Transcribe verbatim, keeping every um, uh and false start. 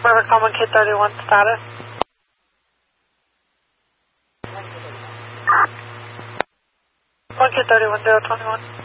River Common K thirty-one status. one K thirty-one zero twenty-one.